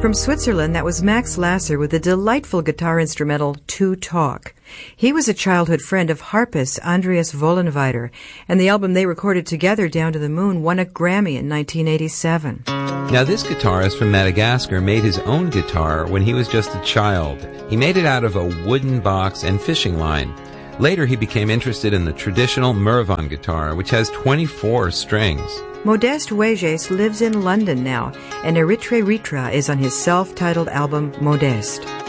From Switzerland, that was Max Lasser with the delightful guitar instrumental To Talk. He was a childhood friend of harpist Andreas Vollenweider, and the album they recorded together, Down to the Moon, won a Grammy in 1987. Now, this guitarist from Madagascar made his own guitar when he was just a child. He made it out of a wooden box and fishing line. Later, he became interested in the traditional Mervan guitar, which has 24 strings. Modeste Weges lives in London now, and Eritre Ritra is on his self-titled album, Modeste.